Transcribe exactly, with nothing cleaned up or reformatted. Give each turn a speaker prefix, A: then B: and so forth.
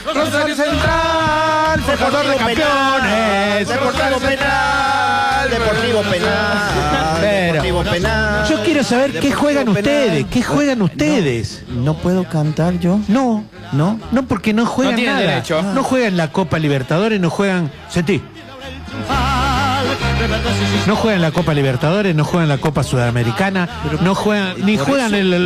A: Rosario Central, forjador de campeones.
B: Deportivo Penal, Deportivo Penal,
A: Pero,
B: Deportivo Penal.
A: yo quiero saber qué juegan
B: Deportivo Penal.
A: ustedes, qué juegan ustedes.
B: No, ¿no puedo cantar yo?
A: No,
B: ¿No?
A: no porque no juegan
C: No tienen
A: nada.
C: derecho.
A: No juegan la Copa Libertadores, no juegan. Sentí. No juegan la Copa Libertadores, no juegan la Copa Sudamericana, no juegan, ni
B: por
A: juegan
B: eso-
A: el